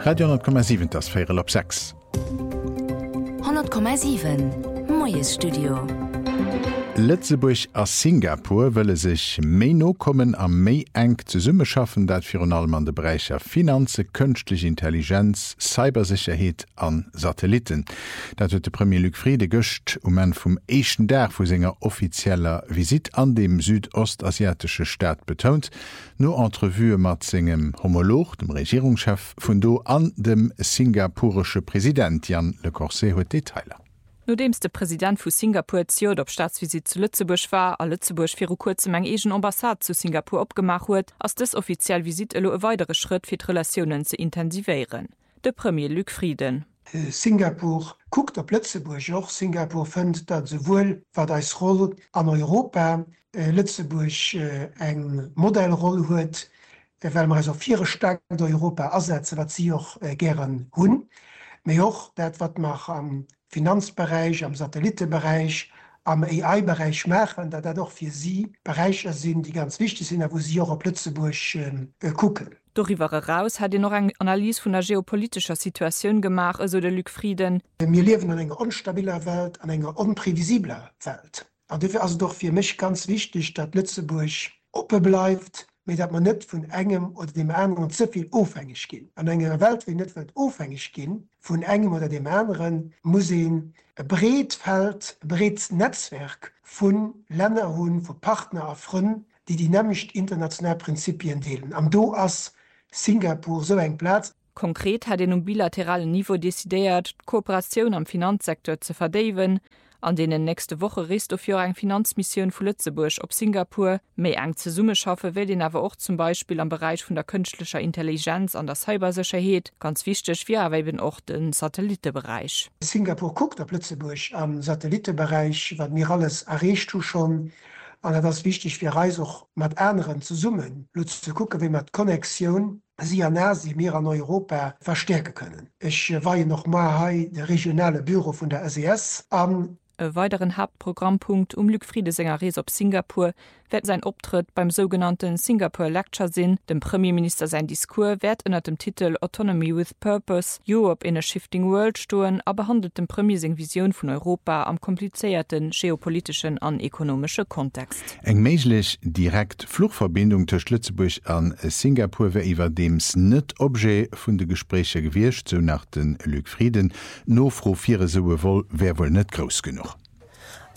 Radio 10,7 das Féiere op 6. 100,7 Moes Studio. Lettzeburg a Singapur wëlle sich méi no kommen am méi eng ze Summe schaffen, dat fir allem an de Bereicher Finanze, künstliche Intelligenz, Cybersicherheet an Satelliten. Dat huet de Premier Luc Friede gëcht en vum echten Dach vu senger offizieller Visit an dem südostasiatische Staat betont, no Entrevue mat segem Homolog, dem Regierungschef vun do an dem singapuresche Präsident Jan Le Corset huet Detailer. Nodems der Präsident vu Singapur ziot op Staatsvisit zu Lützeburg war, a Lützeburg fir kurzem eng egen Ambassade zu Singapur opgemacht huet, ass des offiziell Visit elo e weitere Schritt fir Relationen ze intensivieren. De Premier Luc Frieden. Singapur guckt op Lützeburg och. Singapur fënnt dat sowohl wat als Rolle an Europa Lützeburg eng Modellrolle huet, well man also 4 Staaten in Europa ersetzen, wat sie auch gern hunn. Mei och dat wat mach am Finanzbereich, am Satellitenbereich, am AI-Bereich machen, dat doch fir sie Bereiche sind, die ganz wichtig sind, wo sie auch op Lützeburg gucken. Darüber heraus hat noch eine Analyse von der geopolitischer Situation gemacht, also der Luc Frieden. Wir leben in einer unstabiler Welt, in einer unprävisibler Welt. Und dafür also doch für mich ganz wichtig, dass Lützeburg offen bleibt, mit dat man net vun engem oder dem anderen zuviel aufhängig gin. An enger Welt wie net aufhängig gin, vun engem oder dem anderen muss ein breet Feld, breet Netzwerk vun Länder hunn, vu Partner afrünn, die nämlich internationale Prinzipien deelen. Am do ass Singapur so eng Platz. Konkret hat um bilateralen Niveau desideiert, Kooperation am Finanzsektor zu verdewen, an denen nächste Woche reist auf eng Finanzmission vu Lützeburg op Singapur méi eng ze Summe schaffe, will den aber auch zum Beispiel am Bereich von der künstlicher Intelligenz an der Cybersicherheit ganz wichtig wie aber eben auch den Satellitenbereich. Singapur guckt auf Lützeburg am Satellitenbereich, wat mir alles erreicht du schon, an das wichtig für Reise auch mat anderen zu summen, zu gucken, wie mat Konnexion sie an Asien mehr an Europa verstärken können. Ich war ja noch mal der regionale Büro von der SES an. E weiteren Hauptprogrammpunkt Luc Friedesänger Rees op Singapur wird sein Optritt beim sogenannten Singapore Lecture sinn. Dem Premierminister sein Diskurs wird unter dem Titel Autonomy with Purpose, Europe in a Shifting World stoen, aber behandelt dem Premier seg Vision von Europa am komplizierten geopolitischen an ökonomischen Kontext. Eng méiglich direkt Flugverbindung zwischen Lützeburg an Singapur wär iwwer dems net Objet vun de Gespräche gewircht, so nach den Luc Frieden, no froh 4 Soe wohl wär wohl net groß genug.